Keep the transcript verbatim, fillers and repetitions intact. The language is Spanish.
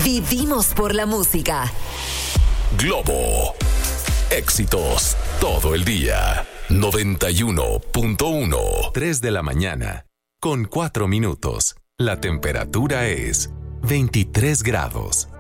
Vivimos por la música. Globo. Éxitos todo el día. noventa y uno punto uno. tres de la mañana. Con cuatro minutos. La temperatura es veintitrés grados.